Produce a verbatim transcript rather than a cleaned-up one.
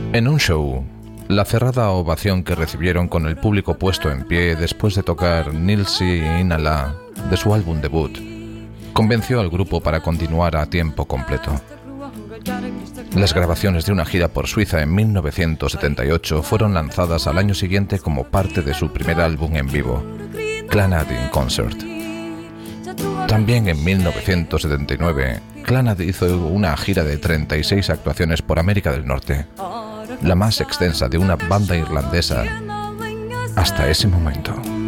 En un show, la cerrada ovación que recibieron con el público puesto en pie después de tocar Nilsi Inala de su álbum debut, convenció al grupo para continuar a tiempo completo. Las grabaciones de una gira por Suiza en mil novecientos setenta y ocho fueron lanzadas al año siguiente como parte de su primer álbum en vivo, Clannad in Concert. También en mil novecientos setenta y nueve, Clannad hizo una gira de treinta y seis actuaciones por América del Norte, la más extensa de una banda irlandesa hasta ese momento.